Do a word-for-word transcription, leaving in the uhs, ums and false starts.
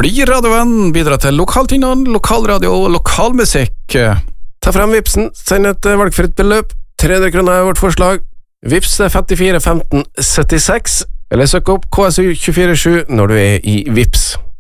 Bli radiovenn, bidra til lokaltinnene, lokalradio og lokalmusikk. Ta frem Vipsen, send et valgfritt beløp. tre hundre kroner er vårt forslag. Vips femtifire femten syttiseks, eller søk opp K S U to fire sju når du er i Vips.